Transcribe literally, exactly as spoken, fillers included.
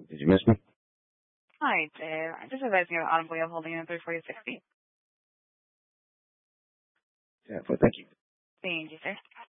Did you miss me? Hi there. I just advised you audibly of holding in three forty sixty. Yeah, well, thank you. Thank you, sir.